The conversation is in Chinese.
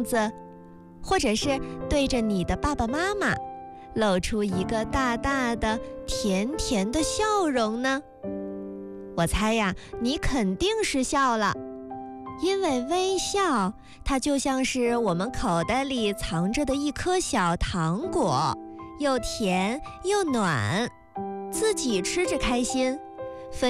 样子，或者是对着你的爸爸妈妈，露出一个大大的、甜甜的笑容呢？我猜呀，你肯定是笑了，因为微笑，它就像是我们口袋里藏着的一颗小糖果，又甜又暖，自己吃着开心，